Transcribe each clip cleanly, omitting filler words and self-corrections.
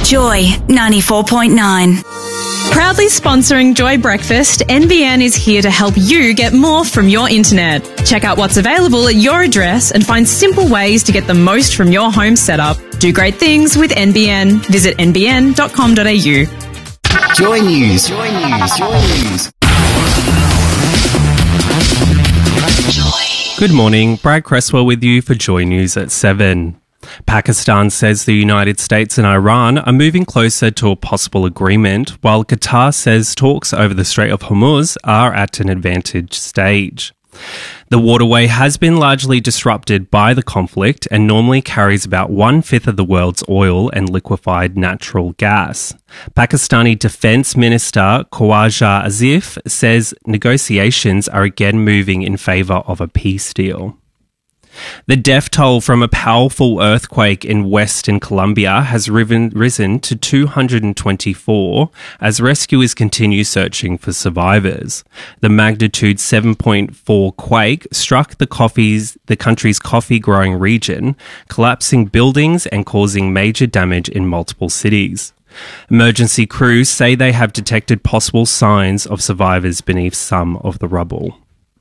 Joy 94.9. Proudly sponsoring Joy Breakfast, NBN is here to help you get more from your internet. Check out what's available at your address and find simple ways to get the most from your home setup. Do great things with NBN. Visit nbn.com.au. Joy News. Joy News. Joy News. Good morning, Brad Cresswell with you for Joy News at 7. Pakistan says the United States and Iran are moving closer to a possible agreement, while Qatar says talks over the Strait of Hormuz are at an advantaged stage. The waterway has been largely disrupted by the conflict and normally carries about 1/5 of the world's oil and liquefied natural gas. Pakistani Defence Minister Khawaja Asif says negotiations are again moving in favour of a peace deal. The death toll from a powerful earthquake in Western Colombia has risen to 224 as rescuers continue searching for survivors. The magnitude 7.4 quake struck the country's coffee-growing region, collapsing buildings and causing major damage in multiple cities. Emergency crews say they have detected possible signs of survivors beneath some of the rubble.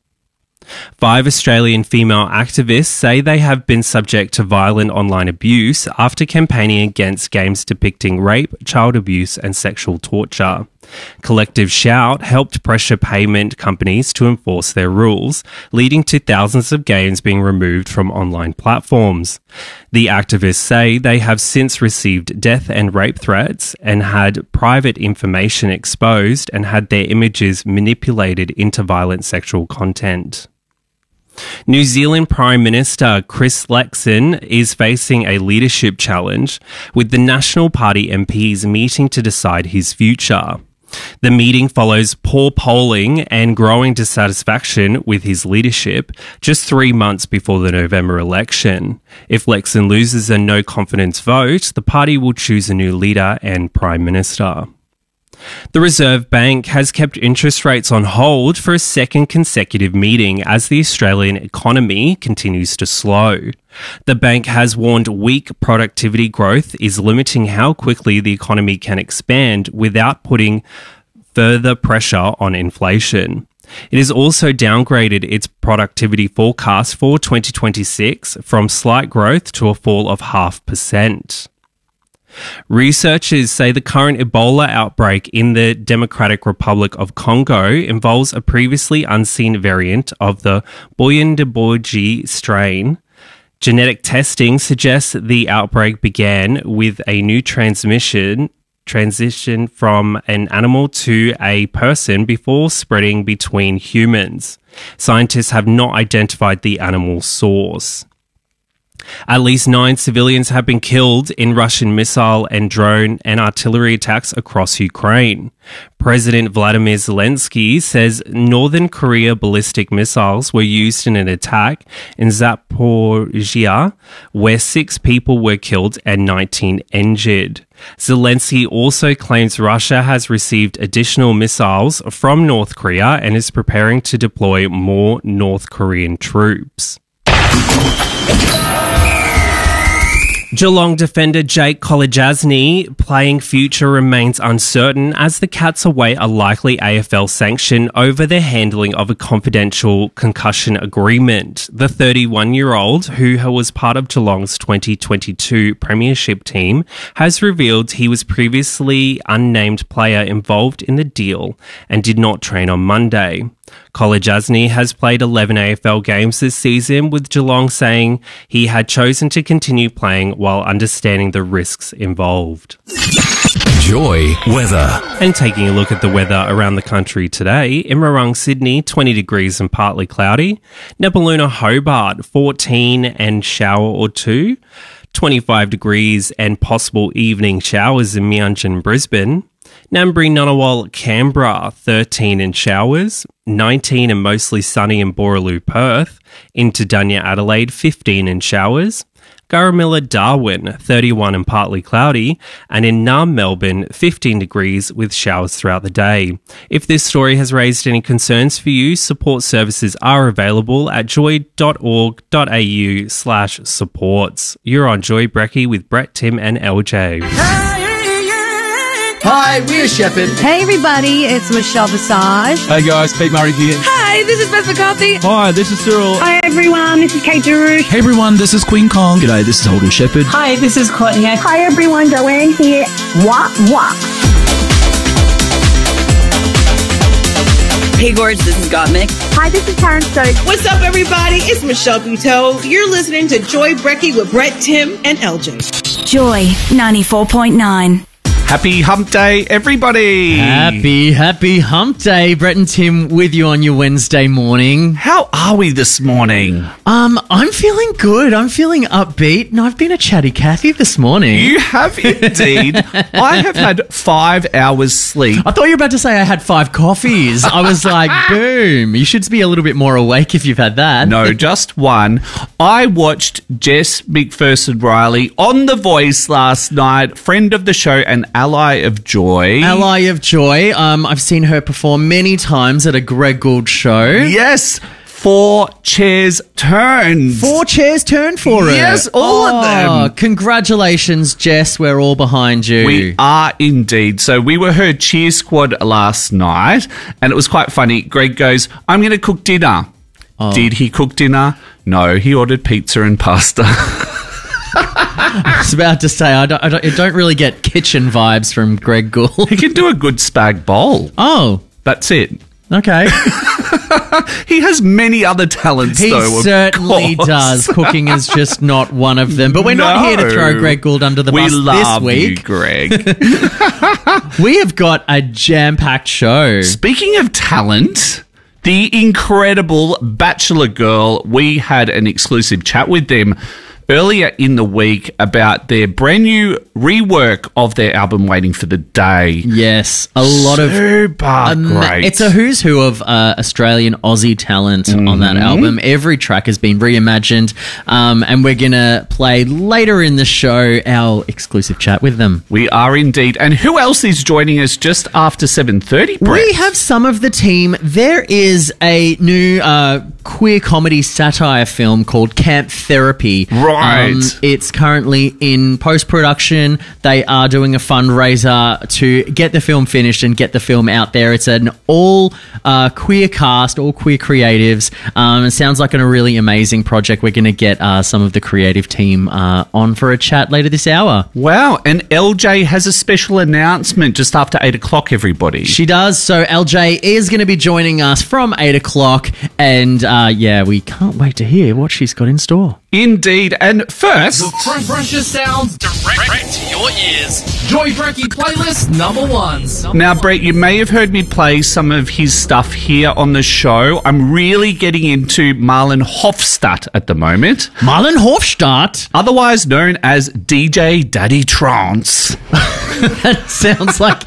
5 Australian female activists say they have been subject to violent online abuse after campaigning against games depicting rape, child abuse and sexual torture. Collective Shout helped pressure payment companies to enforce their rules, leading to thousands of games being removed from online platforms. The activists say they have since received death and rape threats and had private information exposed and had their images manipulated into violent sexual content. New Zealand Prime Minister Chris Luxon is facing a leadership challenge, with the National Party MPs meeting to decide his future. The meeting follows poor polling and growing dissatisfaction with his leadership just 3 months before the November election. If Luxon loses a no-confidence vote, the party will choose a new leader and Prime Minister. The Reserve Bank has kept interest rates on hold for a second consecutive meeting as the Australian economy continues to slow. The bank has warned weak productivity growth is limiting how quickly the economy can expand without putting further pressure on inflation. It has also downgraded its productivity forecast for 2026 from slight growth to a fall of 0.5%. Researchers say the current Ebola outbreak in the Democratic Republic of Congo involves a previously unseen variant of the Bundibugyo strain. Genetic testing suggests the outbreak began with a new transition from an animal to a person before spreading between humans. Scientists have not identified the animal source. At least 9 civilians have been killed in Russian missile and drone and artillery attacks across Ukraine. President Vladimir Zelensky says Northern Korea ballistic missiles were used in an attack in Zaporizhia, where 6 people were killed and 19 injured. Zelensky also claims Russia has received additional missiles from North Korea and is preparing to deploy more North Korean troops. Geelong defender Jake Kolodjasny playing future remains uncertain as the Cats await a likely AFL sanction over their handling of a confidential concussion agreement. The 31-year-old, who was part of Geelong's 2022 premiership team, has revealed he was previously unnamed player involved in the deal and did not train on Monday. Kolodjasny has played 11 AFL games this season, with Geelong saying he had chosen to continue playing while understanding the risks involved. Joy weather. And taking a look at the weather around the country today, in Marang, Sydney, 20 degrees and partly cloudy. Nebeluna, Hobart, 14 and shower or 2. 25 degrees and possible evening showers in Meanjin, Brisbane. Ngambri, Ngunnawal, Canberra, 13 and showers. 19 and mostly sunny in Boorloo, Perth. Into Dunya, Adelaide, 15 and showers. Garramilla, Darwin, 31 and partly cloudy, and in Naarm, Melbourne, 15 degrees with showers throughout the day. If this story has raised any concerns for you, support services are available at joy.org.au/supports. You're on Joy Brecky with Brett, Tim and LJ. Hi, we're Shepherd. Hey everybody, it's Michelle Visage. Hey guys, Pete Murray here. Hi, this is Beth McCarthy. Hi, this is Cyril. Hi everyone, this is Kate Durush. Hey everyone, this is Queen Kong. G'day, this is Holden Shepherd. Hi, this is Courtney. Hi everyone, Joanne here. Wah, wah. Hey Gorge, this is Gottmik. Hi, this is Karen Stokes. What's up everybody? It's Michelle Buteau. You're listening to Joy Brecky with Brett, Tim, and LJ. Joy 94.9. Happy Hump Day, everybody! Happy Hump Day. Brett and Tim with you on your Wednesday morning. How are we this morning? I'm feeling good. I'm feeling upbeat, and I've been a chatty Cathy this morning. You have indeed. I have had 5 hours sleep. I thought you were about to say I had 5 coffees. I was like, boom. You should be a little bit more awake if you've had that. No, just one. I watched Jess McPherson Riley on The Voice last night, friend of the show and ally of joy. Ally of joy. I've seen her perform many times at a Greg Gould show. Yes. 4 chairs turned. 4 chairs turned for her. Yes, all of them. Congratulations, Jess. We're all behind you. We are indeed. So we were her cheer squad last night, and it was quite funny. Greg goes, I'm going to cook dinner. Oh. Did he cook dinner? No, he ordered pizza and pasta. I was about to say, I don't really get kitchen vibes from Greg Gould. He can do a good spag bowl. Oh. That's it. Okay. He has many other talents, though. He certainly does. Cooking is just not one of them. But we're not here to throw Greg Gould under the bus this week. You, Greg. We have got a jam-packed show. Speaking of talent, the incredible Bachelor Girl, we had an exclusive chat with them earlier in the week about their brand new rework of their album Waiting for the Day. Yes, a lot of great. It's a who's who of Australian Aussie talent on that album. Every track has been reimagined, and we're going to play later in the show our exclusive chat with them. We are indeed. And who else is joining us just after 7:30, Brett? We have some of the team. There is a new queer comedy satire film called Camp Therapy. Right. It's currently in post-production. They are doing a fundraiser to get the film finished and get the film out there. It's an all queer cast, all queer creatives. It sounds like a really amazing project. We're going to get some of the creative team on for a chat later this hour. Wow. And LJ has a special announcement just after 8 o'clock, everybody. She does. So LJ is going to be joining us from 8 o'clock. And we can't wait to hear what she's got in store. Indeed. And first, the freshest sounds direct to your ears. Joy Brecky playlist #1. Now, Brett, you may have heard me play some of his stuff here on the show. I'm really getting into Marlon Hofstadt at the moment. Marlon Hofstadt? Otherwise known as DJ Daddy Trance. That sounds like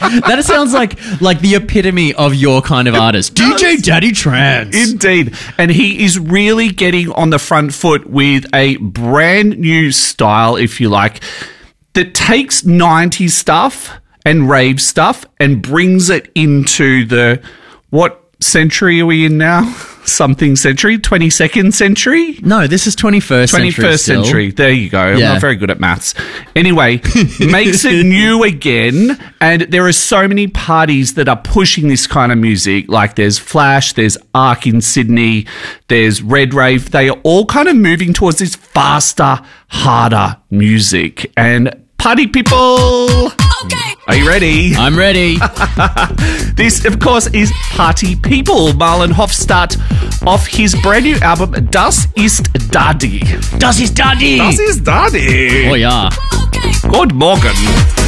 the epitome of your kind of artist. DJ Daddy Trance. Indeed. And he is really getting on the front foot with a brand new style, if you like, that takes 90s stuff and rave stuff and brings it into the, what century are we in now? Something century? 22nd century? No, this is 21st century. 21st century. There you go. I'm not very good at maths. Anyway, makes it new again. And there are so many parties that are pushing this kind of music. Like there's Flash, there's Arc in Sydney, there's Red Rave. They are all kind of moving towards this faster, harder music. And party people! Okay. Are you ready? I'm ready. This, of course, is Party People. Marlon Hofstadt off his brand new album, Das ist Daddy. Das ist Daddy. Das ist Daddy. Oh, ja. Good morgen.